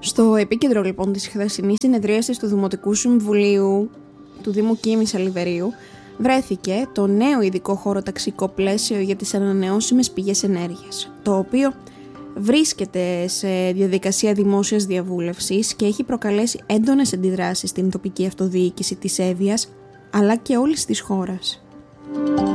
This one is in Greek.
Στο επίκεντρο λοιπόν της χθεσινής συνεδρίασης του Δημοτικού Συμβουλίου του Δήμου Κίμης Αλιβερίου βρέθηκε το νέο ειδικό χωροταξικό πλαίσιο για τις ανανεώσιμες πηγές ενέργειας, το οποίο βρίσκεται σε διαδικασία δημόσιας διαβούλευσης και έχει προκαλέσει έντονες αντιδράσεις στην τοπική αυτοδιοίκηση της Εύβοιας αλλά και όλης της χώρας.